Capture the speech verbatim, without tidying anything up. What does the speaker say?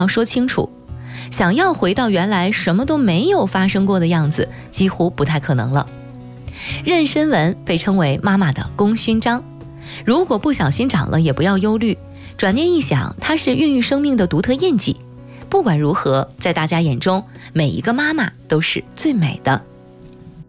要说清楚。想要回到原来什么都没有发生过的样子，几乎不太可能了。妊娠纹被称为妈妈的功勋章，如果不小心长了也不要忧虑，转念一想，它是孕育生命的独特印记。不管如何，在大家眼中，每一个妈妈都是最美的。